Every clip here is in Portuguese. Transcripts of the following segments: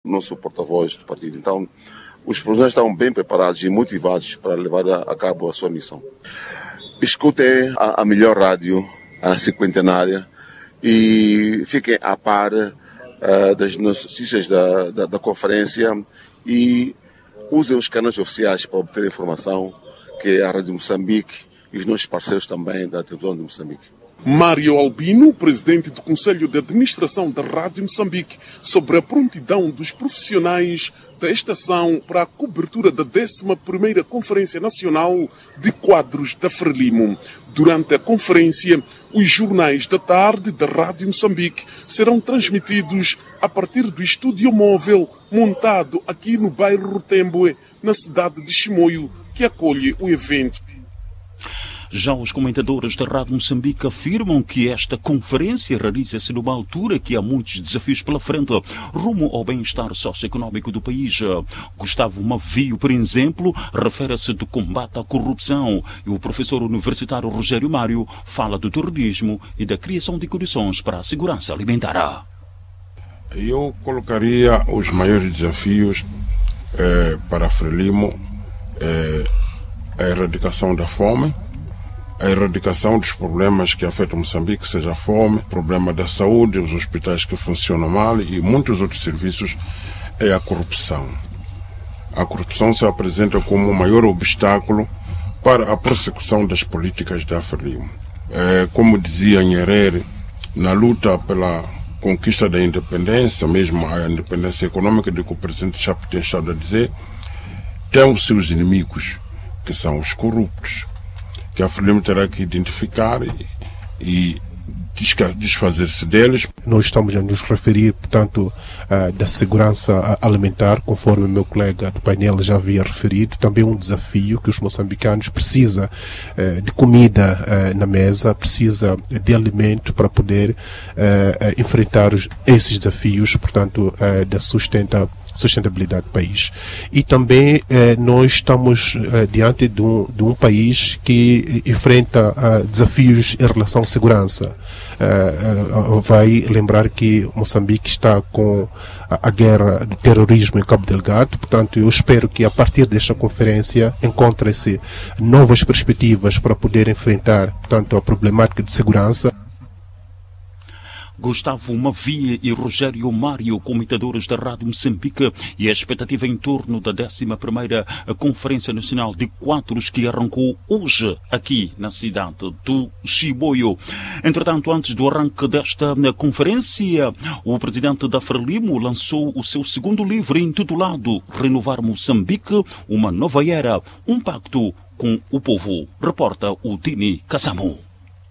nosso porta-voz do partido. Então, os profissionais estão bem preparados e motivados para levar a cabo a sua missão. Escutem a melhor rádio, a cinquentenária, e fiquem a par das notícias da conferência e usem os canais oficiais para obter informação, que é a Rádio Moçambique e os nossos parceiros também da televisão de Moçambique. Mário Albino, presidente do Conselho de Administração da Rádio Moçambique, sobre a prontidão dos profissionais da estação para a cobertura da 11ª Conferência Nacional de Quadros da Frelimo. Durante a conferência, os jornais da tarde da Rádio Moçambique serão transmitidos a partir do estúdio móvel montado aqui no bairro Rutemboe, na cidade de Chimoio, que acolhe o evento. Já os comentadores da Rádio Moçambique afirmam que esta conferência realiza-se numa altura que há muitos desafios pela frente, rumo ao bem-estar socioeconómico do país. Gustavo Mavio, por exemplo, refere-se do combate à corrupção, e o professor universitário Rogério Mário fala do terrorismo e da criação de condições para a segurança alimentar. Eu colocaria os maiores desafios para a Frelimo, a erradicação da fome, a erradicação dos problemas que afetam Moçambique, seja a fome, problema da saúde, os hospitais que funcionam mal e muitos outros serviços, é a corrupção. A corrupção se apresenta como o maior obstáculo para a prossecução das políticas da Frelimo. Como dizia Nyerere, na luta pela conquista da independência, mesmo a independência econômica, de que o presidente Chapo tem estado a dizer, tem os seus inimigos, que são os corruptos, que a Frelimo terá que identificar e desfazer-se deles. Nós estamos a nos referir, portanto, da segurança alimentar, conforme o meu colega do painel já havia referido, também um desafio que os moçambicanos precisam de comida na mesa, precisa de alimento para poder enfrentar esses desafios, portanto, da sustentabilidade do país. E também nós estamos diante de um país que enfrenta desafios em relação à segurança. Vai lembrar que Moçambique está com a guerra do terrorismo em Cabo Delgado, portanto eu espero que a partir desta conferência encontrem-se novas perspectivas para poder enfrentar, portanto, a problemática de segurança. Gustavo Mavia e Rogério Mário, comentadores da Rádio Moçambique, e a expectativa em torno da 11ª Conferência Nacional de Quadros que arrancou hoje aqui na cidade do Chimoio. Entretanto, antes do arranque desta conferência, o presidente da Frelimo lançou o seu segundo livro intitulado Renovar Moçambique, uma nova era, um pacto com o povo. Reporta o Tini Kassamu.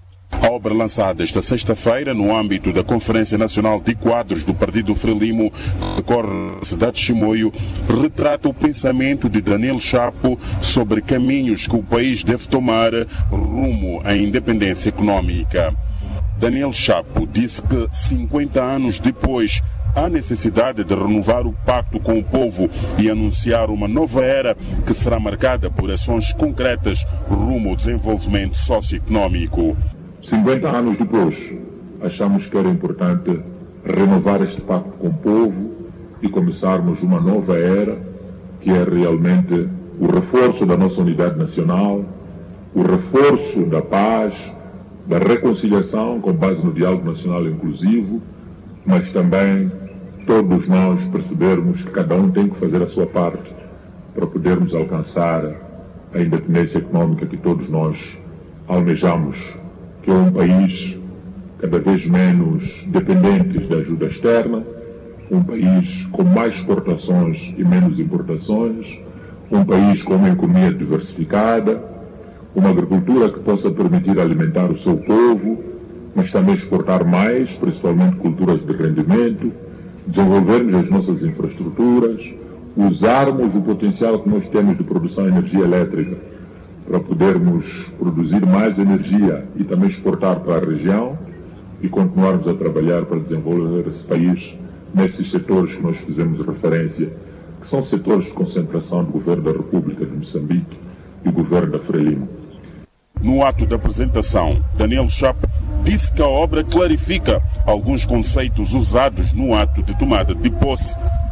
A obra lançada esta sexta-feira no âmbito da Conferência Nacional de Quadros do Partido Frelimo, que decorre na cidade de Chimoio, retrata o pensamento de Daniel Chapo sobre caminhos que o país deve tomar rumo à independência econômica. Daniel Chapo disse que 50 anos depois há necessidade de renovar o pacto com o povo e anunciar uma nova era que será marcada por ações concretas rumo ao desenvolvimento socioeconômico. 50 anos depois, achamos que era importante renovar este pacto com o povo e começarmos uma nova era, que é realmente o reforço da nossa unidade nacional, o reforço da paz, da reconciliação com base no diálogo nacional inclusivo, mas também todos nós percebermos que cada um tem que fazer a sua parte para podermos alcançar a independência econômica que todos nós almejamos, que é um país cada vez menos dependente da ajuda externa, um país com mais exportações e menos importações, um país com uma economia diversificada, uma agricultura que possa permitir alimentar o seu povo, mas também exportar mais, principalmente culturas de rendimento, desenvolvermos as nossas infraestruturas, usarmos o potencial que nós temos de produção de energia elétrica para podermos produzir mais energia e também exportar para a região e continuarmos a trabalhar para desenvolver esse país nesses setores que nós fizemos referência, que são setores de concentração do Governo da República de Moçambique e do Governo da Frelimo. No ato da apresentação, Daniel Chapo disse que a obra clarifica alguns conceitos usados no ato de tomada de posse